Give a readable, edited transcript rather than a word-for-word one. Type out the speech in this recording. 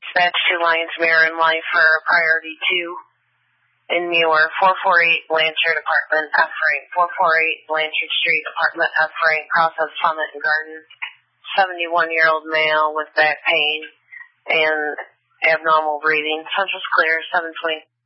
Dispatch to Lions Mirror and Life for priority 2 in Muir, 448 Blanchard Apartment, F rank, 448 Blanchard Street Apartment, F rank, Process Summit and Garden, 71-year-old male with back pain and abnormal breathing. Central's clear, 720.